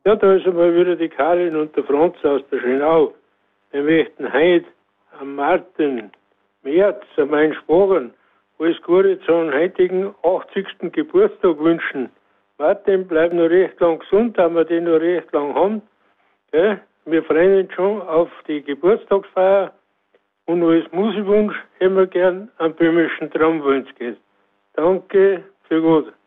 Ja, da ist einmal wieder die Karin und der Franz aus der Schönau. Wir möchten heute am Martin März, an meinen Schwagern, alles Gute zu einem heutigen 80. Geburtstag wünschen. Martin, bleib noch recht lang gesund, da wir den noch recht lang haben. Ja, wir freuen uns schon auf die Geburtstagsfeier und als Musikwunsch hätten wir gern einen böhmischen Traum, wenn es geht. Danke, für gut.